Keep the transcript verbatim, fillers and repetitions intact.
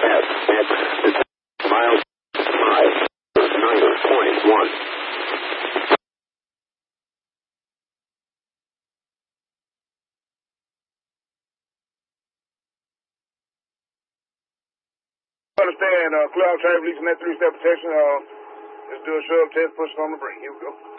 S X miles five niner point one. Understand, uh, clear out traffic, releasing that three-step protection. Uh, let's do a shove test, push on the brake. Here we go.